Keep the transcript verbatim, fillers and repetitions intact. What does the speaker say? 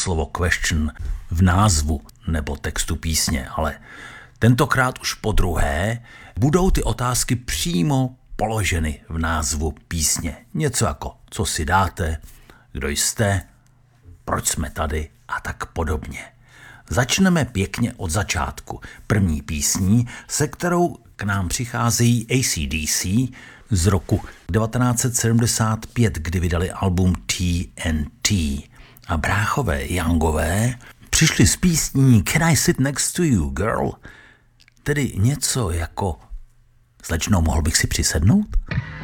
slovo question v názvu nebo textu písně, ale tentokrát už po druhé budou ty otázky přímo položeny v názvu písně. Něco jako, co si dáte, kdo jste, proč jsme tady a tak podobně. Začneme pěkně od začátku. První písní, se kterou k nám přicházejí A C D C z roku devatenáct set sedmdesát pět, kdy vydali album T N T. A bráchové Youngové přišli s písní Can I Sit Next to You, Girl? Tedy něco jako Slečno, mohl bych si přisednout?